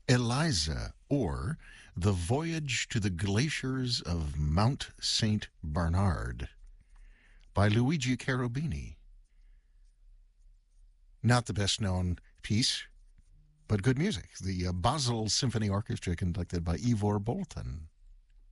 Eliza, or The Voyage to the Glaciers of Mount St. Bernard by Luigi Cherubini. Not the best known piece, but good music. The Basel Symphony Orchestra conducted by Ivor Bolton.